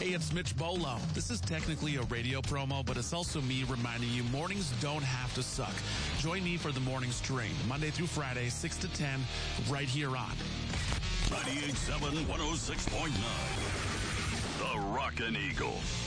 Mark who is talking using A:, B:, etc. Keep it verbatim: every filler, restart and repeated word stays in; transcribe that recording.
A: Hey, it's Mitch Bolo. This is technically a radio promo, but it's also me reminding you mornings don't have to suck. Join me for the Morning Strain, Monday through Friday, six to ten, right here on
B: ninety-eight point seven, one oh six point nine. The Rockin' Eagle.